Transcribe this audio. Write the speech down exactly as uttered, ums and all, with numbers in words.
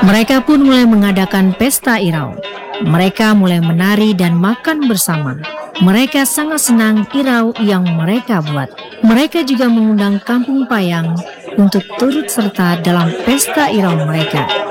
Mereka pun mulai mengadakan pesta irau. Mereka mulai menari dan makan bersama. Mereka sangat senang irau yang mereka buat. Mereka juga mengundang Kampung Payang untuk turut serta dalam pesta irau mereka.